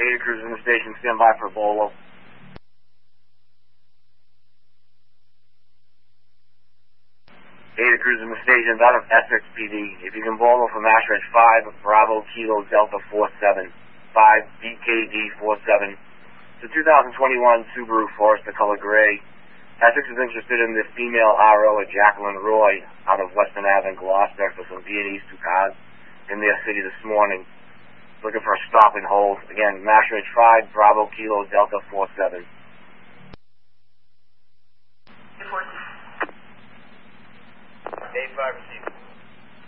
Ada Cruiser in the station, stand by for Bolo. Ada Cruiser in the station, out of Essex PD. If you can Bolo from Ashridge 5, Bravo Kilo Delta 47, 5 BKD 47. It's a 2021 Subaru Forester color gray. Essex is interested in the female RO at Jacqueline Roy out of Western Ave in Gloucester for some Viennese 2 cars in their city this morning. Looking for a stop and hold. Again, Ashridge 5, Bravo Kilo Delta 47. A5 received.